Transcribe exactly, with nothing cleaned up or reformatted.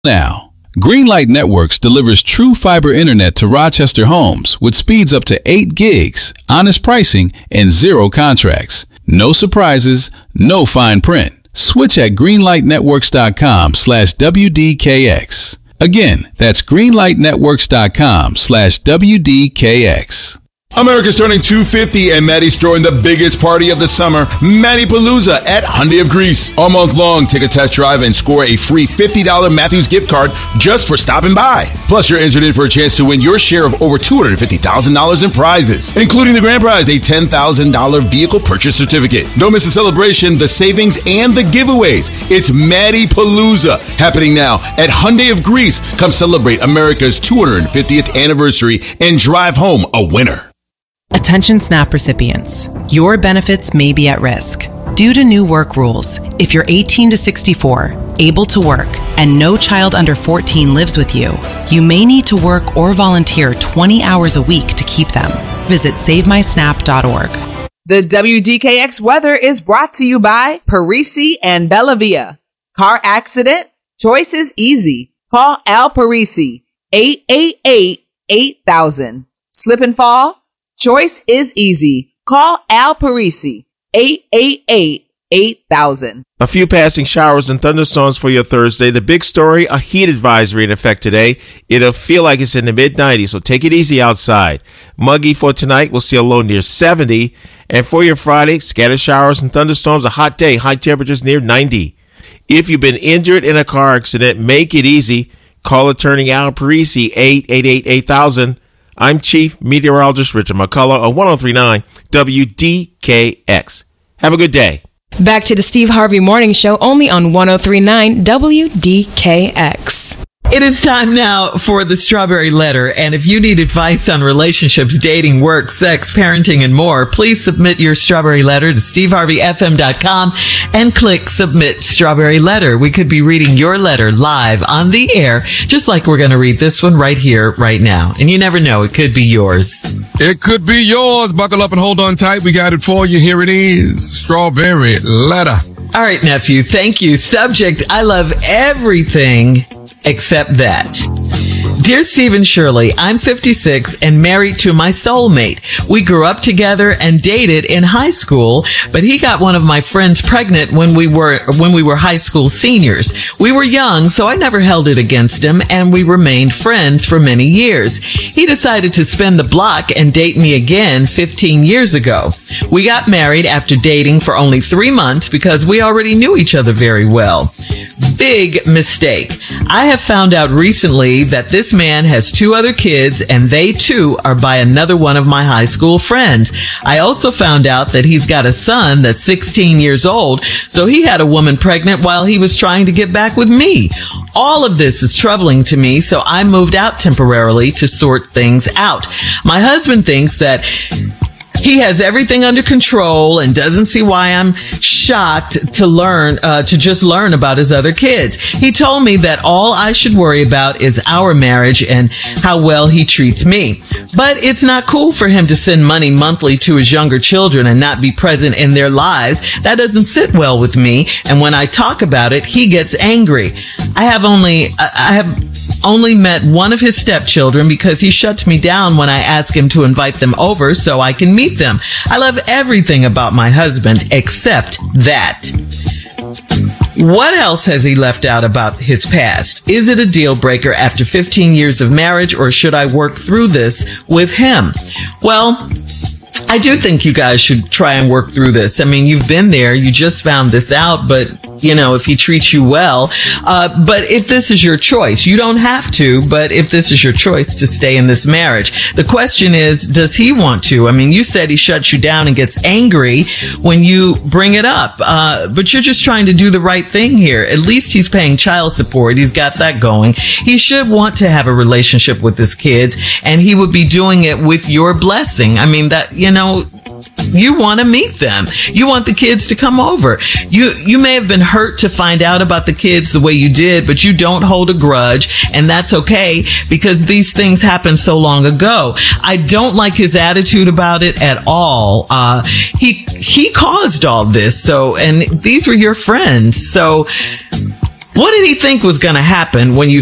Now, Greenlight Networks delivers true fiber internet to Rochester homes with speeds up to eight gigs, honest pricing, and zero contracts. No surprises, no fine print. Switch at greenlightnetworks.com slash WDKX. Again, that's greenlightnetworks.com slash WDKX. America's turning two fifty and Maddie's throwing the biggest party of the summer, Maddie-Palooza at Hyundai of Greece. All month long, take a test drive and score a free fifty dollars Matthews gift card just for stopping by. Plus, you're entered in for a chance to win your share of over two hundred fifty thousand dollars in prizes, including the grand prize, a ten thousand dollars vehicle purchase certificate. Don't miss the celebration, the savings, and the giveaways. It's Maddie-Palooza happening now at Hyundai of Greece. Come celebrate America's two hundred fiftieth anniversary and drive home a winner. Attention SNAP recipients. Your benefits may be at risk. Due to new work rules, if you're eighteen to sixty-four, able to work, and no child under fourteen lives with you, you may need to work or volunteer twenty hours a week to keep them. Visit save my snap dot org. The W D K X weather is brought to you by Parisi and Bellavia. Car accident? Choice is easy. Call Al Parisi, eight eight eight, eight thousand. Slip and fall? Choice is easy. Call Al Parisi, eight eight eight, eight thousand. A few passing showers and thunderstorms for your Thursday. The big story, a heat advisory in effect today. It'll feel like it's in the mid nineties, so take it easy outside. Muggy for tonight. We'll see a low near seventy. And for your Friday, scattered showers and thunderstorms, a hot day, high temperatures near ninety. If you've been injured in a car accident, make it easy. Call attorney Al Parisi, eight eight eight, eight thousand. I'm Chief Meteorologist Richard McCullough on one oh three point nine W D K X. Have a good day. Back to the Steve Harvey Morning Show, only on one oh three point nine W D K X. It is time now for the Strawberry Letter, and if you need advice on relationships, dating, work, sex, parenting, and more, please submit your Strawberry Letter to steve harvey f m dot com and click Submit Strawberry Letter. We could be reading your letter live on the air, just like we're going to read this one right here, right now. And you never know, it could be yours. It could be yours. Buckle up and hold on tight. We got it for you. Here it is. Strawberry Letter. All right, nephew. Thank you. Subject, I love everything except that. Dear Steve and Shirley, I'm fifty-six and married to my soulmate. We grew up together and dated in high school, but he got one of my friends pregnant when we were when we were high school seniors. We were young, so I never held it against him, and we remained friends for many years. He decided to spin the block and date me again fifteen years ago. We got married after dating for only three months because we already knew each other very well. Big mistake. I have found out recently that this man has two other kids, and they too are by another one of my high school friends. I also found out that he's got a son that's sixteen years old, so he had a woman pregnant while he was trying to get back with me. All of this is troubling to me, so I moved out temporarily to sort things out. My husband thinks that he has everything under control and doesn't see why I'm shocked to learn, uh, to just learn about his other kids. He told me that all I should worry about is our marriage and how well he treats me. But it's not cool for him to send money monthly to his younger children and not be present in their lives. That doesn't sit well with me. And when I talk about it, he gets angry. I have only, I have only met one of his stepchildren because he shuts me down when I ask him to invite them over so I can meet them. I love everything about my husband except that. What else has he left out about his past? Is it a deal breaker after fifteen years of marriage, or should I work through this with him? Well, I do think you guys should try and work through this. I mean, you've been there. You just found this out, but, you know, if he treats you well. Uh, but if this is your choice, you don't have to, but if this is your choice to stay in this marriage, the question is, does he want to? I mean, you said he shuts you down and gets angry when you bring it up. Uh, but you're just trying to do the right thing here. At least he's paying child support. He's got that going. He should want to have a relationship with his kids, and he would be doing it with your blessing. I mean, that, you know, you want to meet them. You want the kids to come over. You you may have been hurt to find out about the kids the way you did, but you don't hold a grudge, and that's okay because these things happened so long ago. I don't like his attitude about it at all. Uh, he he caused all this, so and these were your friends, so What did he think was going to happen when you